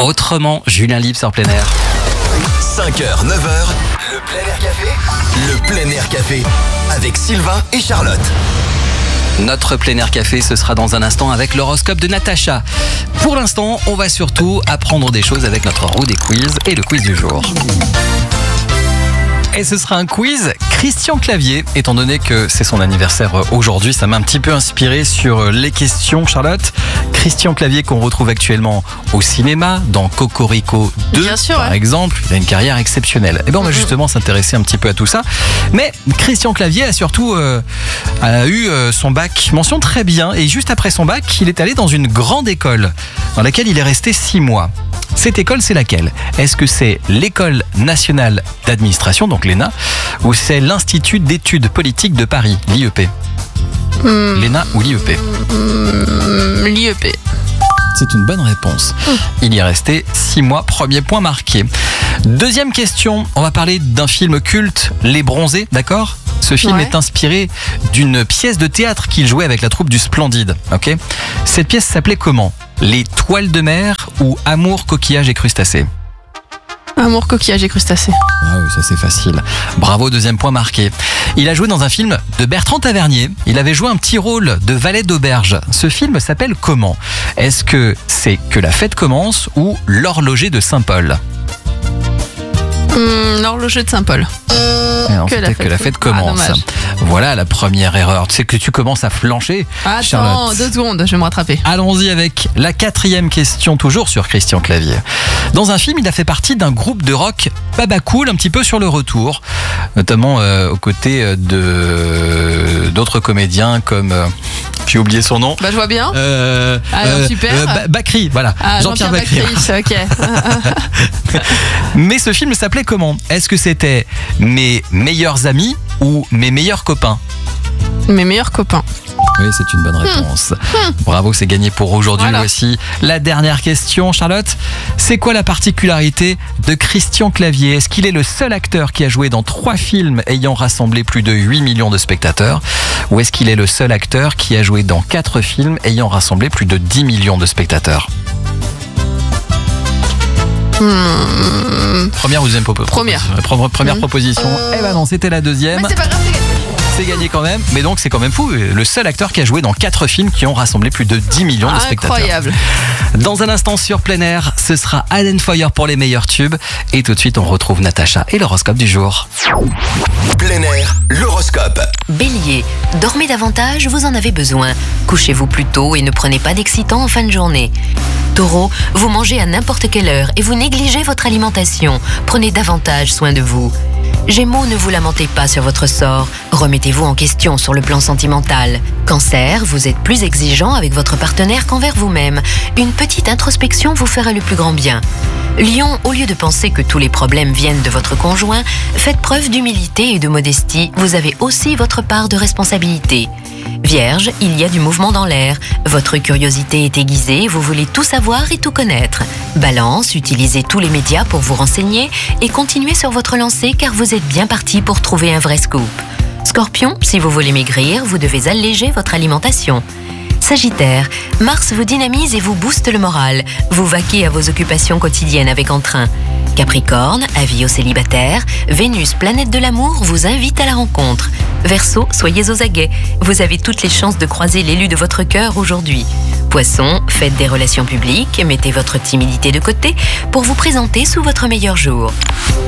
Autrement, Julien Libre sur Plein Air. 5h, 9h, le Plein Air Café. Le Plein Air Café avec Sylvain et Charlotte. Notre Plein Air Café, ce sera dans un instant avec l'horoscope de Natacha. Pour l'instant, on va surtout apprendre des choses avec notre roue des quiz et le quiz du jour. Et ce sera un quiz Christian Clavier, étant donné que c'est son anniversaire aujourd'hui, ça m'a un petit peu inspiré sur les questions, Charlotte. Christian Clavier qu'on retrouve actuellement au cinéma, dans Cocorico 2, Bien sûr, par exemple. Il a une carrière exceptionnelle. Et bien on va justement s'intéresser un petit peu à tout ça. Mais Christian Clavier a surtout eu son bac mention très bien. Et juste après son bac, il est allé dans une grande école dans laquelle il est resté 6 mois. Cette école, c'est laquelle ? Est-ce que c'est l'École nationale d'administration, donc l'ENA, ou c'est l'Institut d'études politiques de Paris, l'IEP ? L'ENA ou l'IEP ? L'IEP. C'est une bonne réponse. Il y est resté 6 mois, premier point marqué. Deuxième question, on va parler d'un film culte, Les Bronzés, d'accord ? Ce film est inspiré d'une pièce de théâtre qu'il jouait avec la troupe du Splendide. Ok ? Cette pièce s'appelait comment ? Les Toiles de mer ou Amour, coquillage et crustacés ? Amour, coquillage et crustacés. Ah oui, ça c'est facile. Bravo, deuxième point marqué. Il a joué dans un film de Bertrand Tavernier. Il avait joué un petit rôle de valet d'auberge. Ce film s'appelle comment ? Est-ce que c'est Que la fête commence ou L'horloger de Saint-Paul ? L'horloger de Saint-Paul. Non, c'était Que la fête commence. Voilà la première erreur. Tu sais que tu commences à flancher, Attends, Charlotte. 2 secondes, je vais me rattraper. Allons-y avec la 4e question, toujours sur Christian Clavier. Dans un film, il a fait partie d'un groupe de rock baba cool, un petit peu sur le retour, notamment aux côtés d'autres comédiens comme... j'ai oublié son nom. Bah je vois bien. Super. Bacri, voilà. Jean-Pierre Bacri. Ok. Mais ce film s'appelait comment ? Est-ce que c'était Mes meilleurs amis ou Mes meilleurs copains ? Mes meilleurs copains. Oui, c'est une bonne réponse. Bravo, c'est gagné pour aujourd'hui aussi. La dernière question, Charlotte. C'est quoi la particularité de Christian Clavier ? Est-ce qu'il est le seul acteur qui a joué dans 3 films ayant rassemblé plus de 8 millions de spectateurs ? Ou est-ce qu'il est le seul acteur qui a joué dans 4 films ayant rassemblé plus de 10 millions de spectateurs ? Première ou deuxième proposition ? Première proposition. Eh ben non, c'était la deuxième. Mais c'est pas grave, c'est gagné quand même, mais donc c'est quand même fou. Le seul acteur qui a joué dans 4 films qui ont rassemblé plus de 10 millions de spectateurs. Incroyable. Dans un instant sur Plein Air, ce sera Allen Foyer pour les meilleurs tubes. Et tout de suite, on retrouve Natacha et l'horoscope du jour. Plein Air, l'horoscope. Bélier, dormez davantage, vous en avez besoin. Couchez-vous plus tôt et ne prenez pas d'excitants en fin de journée. Taureau, vous mangez à n'importe quelle heure et vous négligez votre alimentation. Prenez davantage soin de vous. Gémeaux, ne vous lamentez pas sur votre sort. Remettez-vous en question sur le plan sentimental. Cancer, vous êtes plus exigeant avec votre partenaire qu'envers vous-même. Une petite introspection vous fera le plus grand bien. Lion, au lieu de penser que tous les problèmes viennent de votre conjoint, faites preuve d'humilité et de modestie. Vous avez aussi votre part de responsabilité. Vierge, il y a du mouvement dans l'air. Votre curiosité est aiguisée, vous voulez tout savoir et tout connaître. Balance, utilisez tous les médias pour vous renseigner et continuez sur votre lancée car vous êtes bien parti pour trouver un vrai scoop. Scorpion, si vous voulez maigrir, vous devez alléger votre alimentation. Sagittaire, Mars vous dynamise et vous booste le moral. Vous vaquez à vos occupations quotidiennes avec entrain. Capricorne, avis aux célibataires, Vénus, planète de l'amour, vous invite à la rencontre. Verseau, soyez aux aguets. Vous avez toutes les chances de croiser l'élu de votre cœur aujourd'hui. Poisson, faites des relations publiques, mettez votre timidité de côté pour vous présenter sous votre meilleur jour.